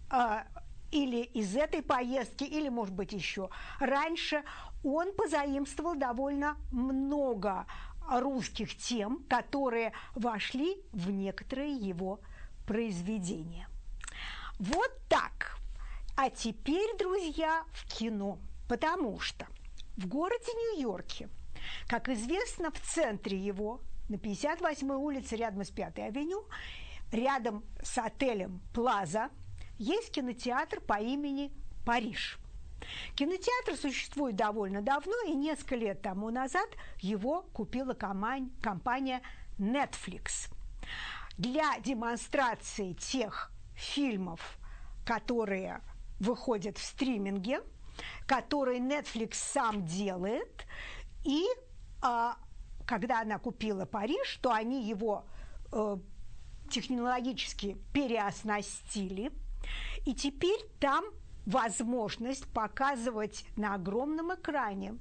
или из этой поездки, или, может быть, еще раньше, он позаимствовал довольно много русских тем, которые вошли в некоторые его произведения. Вот так. А теперь, друзья, в кино, потому что в городе Нью-Йорке, как известно, в центре его, на 58-й улице, рядом с 5-й авеню, рядом с отелем «Плаза», есть кинотеатр по имени «Париж». Кинотеатр существует довольно давно, и несколько лет тому назад его купила компания Netflix. Для демонстрации тех фильмов, которые выходят в стриминге, которые Netflix сам делает, и когда она купила Париж, то они его технологически переоснастили, и теперь там возможность показывать на огромном экране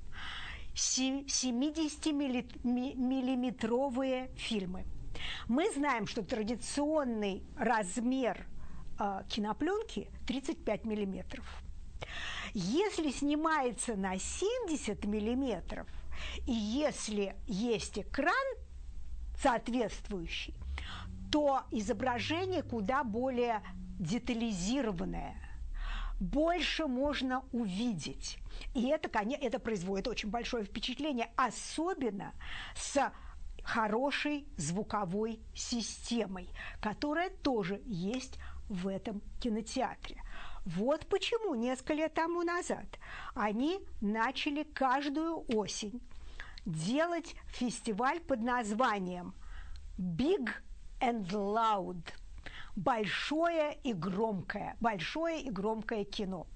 70-миллиметровые фильмы. Мы знаем, что традиционный размер кинопленки 35 миллиметров. Если снимается на 70 миллиметров, и если есть экран соответствующий, то изображение куда более детализированное, больше можно увидеть. И это производит очень большое впечатление, особенно с хорошей звуковой системой, которая тоже есть в этом кинотеатре. Вот почему несколько лет тому назад они начали каждую осень делать фестиваль под названием Big and Loud. Большое и громкое кино.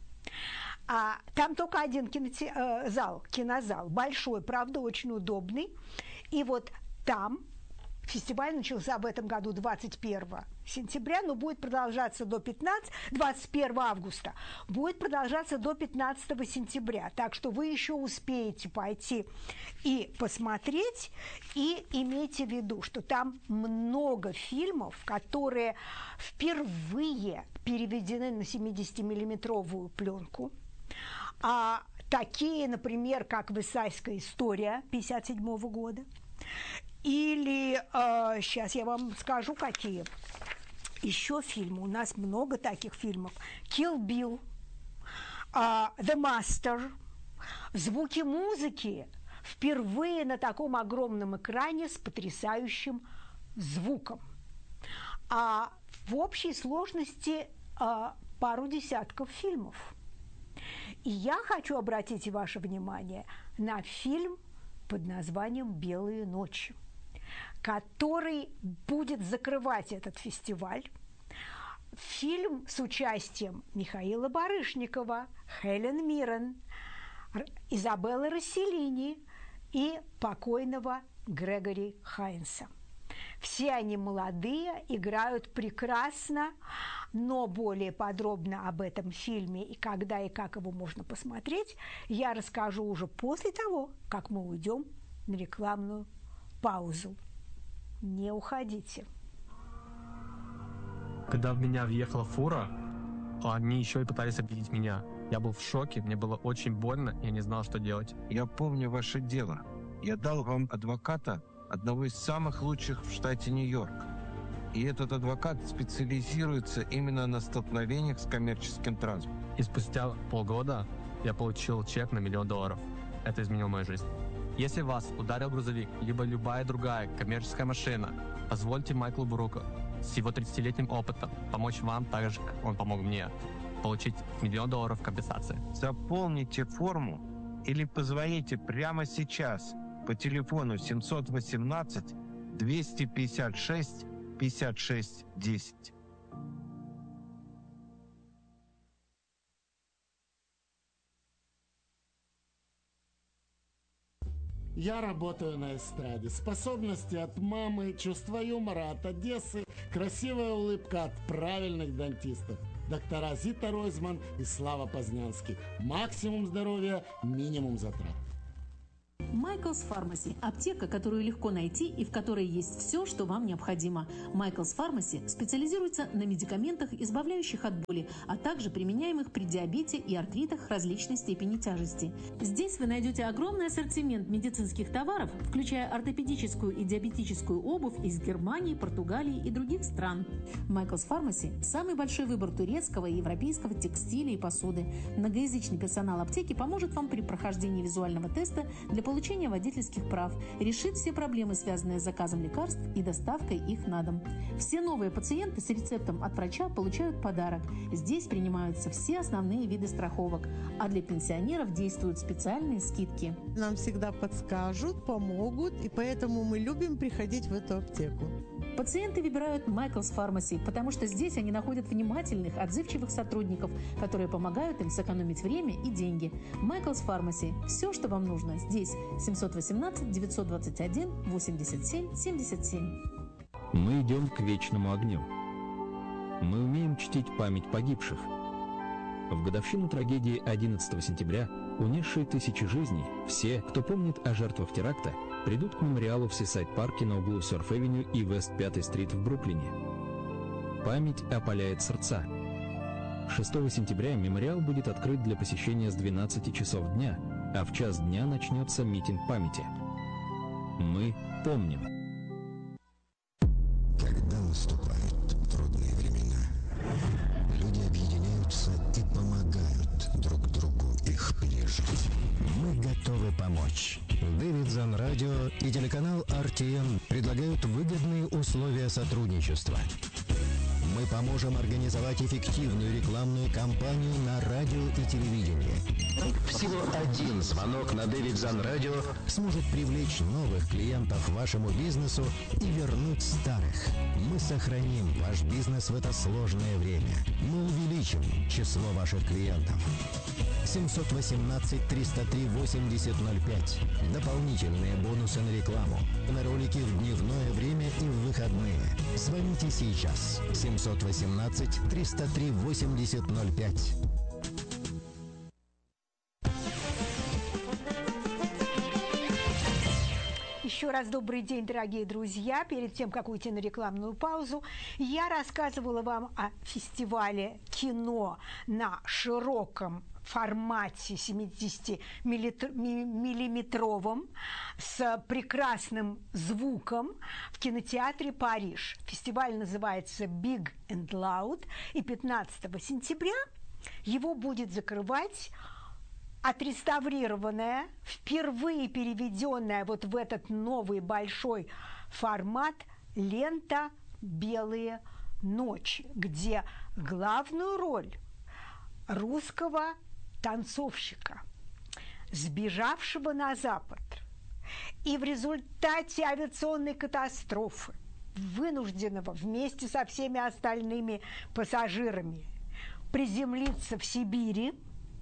Там только один кинозал, большой, правда, очень удобный. И вот там фестиваль начался в этом году 21 сентября, но будет продолжаться до 21 августа, будет продолжаться до 15 сентября. Так что вы еще успеете пойти и посмотреть, и имейте в виду, что там много фильмов, которые впервые переведены на 70-миллиметровую пленку. Такие, например, как «Версальская история» 1957 года. Или, сейчас я вам скажу, какие еще фильмы. У нас много таких фильмов. «Kill Bill», «The Master». Звуки музыки впервые на таком огромном экране с потрясающим звуком. В общей сложности пару десятков фильмов. И я хочу обратить ваше внимание на фильм под названием «Белые ночи», который будет закрывать этот фестиваль. Фильм с участием Михаила Барышникова, Хелен Миррен, Изабеллы Росселлини и покойного Грегори Хайнса. Все они молодые, играют прекрасно, но более подробно об этом фильме и когда и как его можно посмотреть, я расскажу уже после того, как мы уйдем на рекламную паузу. Не уходите. Когда в меня въехала фура, они еще и пытались обидеть меня. Я был в шоке, мне было очень больно, я не знал, что делать. Я помню ваше дело. Я дал вам адвоката, одного из самых лучших в штате Нью-Йорк. И этот адвокат специализируется именно на столкновениях с коммерческим транспортом. И спустя полгода я получил чек на $1 миллион. Это изменило мою жизнь. Если вас ударил грузовик, либо любая другая коммерческая машина, позвольте Майклу Бруку с его 30-летним опытом помочь вам так же, как он помог мне, получить $1 миллион компенсации. Заполните форму или позвоните прямо сейчас по телефону 718-256-56-10. Я работаю на эстраде. Способности от мамы, чувство юмора от Одессы, красивая улыбка от правильных дантистов. Доктора Зита Ройзман и Слава Познянский. Максимум здоровья, минимум затрат. Michael's Pharmacy – аптека, которую легко найти и в которой есть все, что вам необходимо. Michael's Pharmacy специализируется на медикаментах, избавляющих от боли, а также применяемых при диабете и артритах различной степени тяжести. Здесь вы найдете огромный ассортимент медицинских товаров, включая ортопедическую и диабетическую обувь из Германии, Португалии и других стран. Michael's Pharmacy – самый большой выбор турецкого и европейского текстиля и посуды. Многоязычный персонал аптеки поможет вам при прохождении визуального теста для получения водительских прав, решит все проблемы, связанные с заказом лекарств и доставкой их на дом. Все новые пациенты с рецептом от врача получают подарок. Здесь принимаются все основные виды страховок, а для пенсионеров действуют специальные скидки. Нам всегда подскажут, помогут, и поэтому мы любим приходить в эту аптеку. Пациенты выбирают Michael's Pharmacy, потому что здесь они находят внимательных, отзывчивых сотрудников, которые помогают им сэкономить время и деньги. Michael's Pharmacy – все, что вам нужно, здесь. 718-921-87-77. Мы идем к вечному огню. Мы умеем чтить память погибших. В годовщину трагедии 11 сентября, унесшей тысячи жизней, все, кто помнит о жертвах теракта, придут к мемориалу в Сисайд-парке на углу Сёрф-Эвеню и Вест-5-стрит в Бруклине. Память опаляет сердца. 6 сентября мемориал будет открыт для посещения с 12 часов дня, а в час дня начнется митинг памяти. Мы помним. Когда наступают трудные времена, люди объединяются и помогают друг другу их пережить. Мы готовы помочь. Davidson Radio и телеканал RTN предлагают выгодные условия сотрудничества. Мы поможем организовать эффективную рекламную кампанию на радио и телевидении. Всего один звонок на Davidson Radio сможет привлечь новых клиентов вашему бизнесу и вернуть старых. Мы сохраним ваш бизнес в это сложное время. Мы увеличим число ваших клиентов. 718-303-8005. Дополнительные бонусы на рекламу. На ролики в дневное время и в выходные. Звоните сейчас. 718-303-8005. Еще раз добрый день, дорогие друзья. Перед тем, как уйти на рекламную паузу, я рассказывала вам о фестивале кино на широком формате 70-миллиметровом с прекрасным звуком в кинотеатре «Париж». Фестиваль называется «Big and Loud», и 15 сентября его будет закрывать отреставрированная, впервые переведенная вот в этот новый большой формат лента «Белые ночи», где главную роль русского танцовщика, сбежавшего на Запад и в результате авиационной катастрофы, вынужденного вместе со всеми остальными пассажирами приземлиться в Сибири.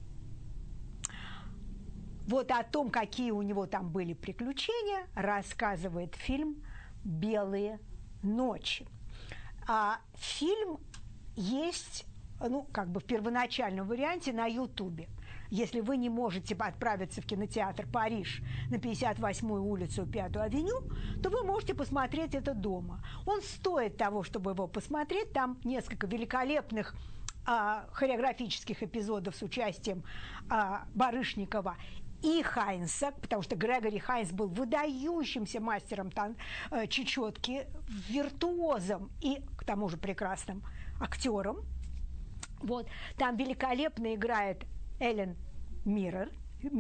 Вот о том, какие у него там были приключения, рассказывает фильм «Белые ночи». Фильм есть, как бы в первоначальном варианте на Ютубе. Если вы не можете отправиться в кинотеатр «Париж» на 58-ю улицу, 5-ю авеню, то вы можете посмотреть это дома. Он стоит того, чтобы его посмотреть. Там несколько великолепных хореографических эпизодов с участием Барышникова и Хайнса, потому что Грегори Хайнс был выдающимся мастером чечетки, виртуозом и, к тому же, прекрасным актером. Вот. Там великолепно играет Эллен Миррен,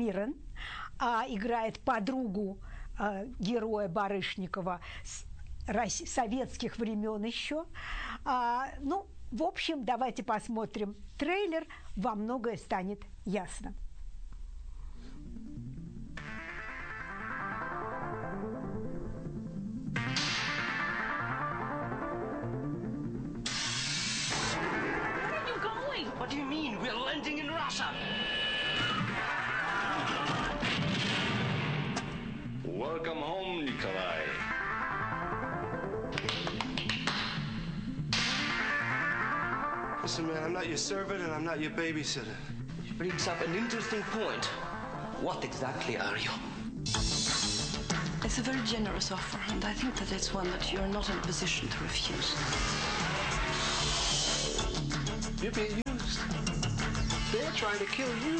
играет подругу героя Барышникова с советских времен еще. В общем, давайте посмотрим трейлер, вам многое станет ясно. What do you mean? We're landing in Russia. Welcome home, Nikolai. Listen, man, I'm not your servant and I'm not your babysitter. Which brings up an interesting point. What exactly are you? It's a very generous offer, and I think that it's one that you're not in a position to refuse. You're being used. They're trying to kill you.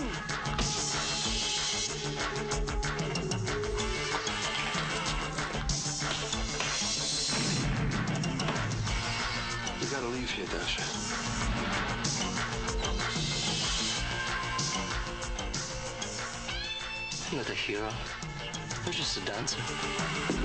You gotta leave here, Dasha. I'm not a hero. I'm just a dancer.